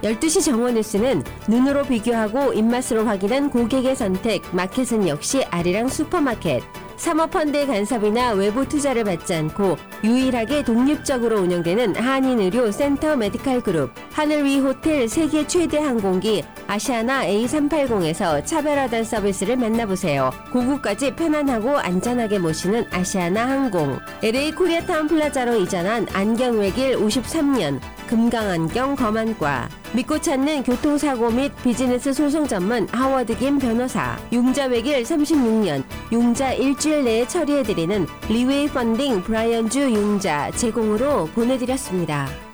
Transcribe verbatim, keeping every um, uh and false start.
열두 시 정오뉴스는 눈으로 비교하고 입맛으로 확인한 고객의 선택, 마켓은 역시 아리랑 슈퍼마켓. 사모펀드의 간섭이나 외부 투자를 받지 않고 유일하게 독립적으로 운영되는 한인의료 센터 메디칼 그룹, 하늘 위 호텔 세계 최대 항공기 아시아나 에이 삼백팔십에서 차별화된 서비스를 만나보세요. 고국까지 편안하고 안전하게 모시는 아시아나 항공. 엘에이 코리아타운 플라자로 이전한 안경외길 오십삼 년, 금강안경 검안과. 믿고 찾는 교통사고 및 비즈니스 소송 전문 하워드 김 변호사. 융자외길 삼십육 년, 융자 일주일 내에 처리해드리는 리웨이 펀딩 브라이언주 융자 제공으로 보내드렸습니다.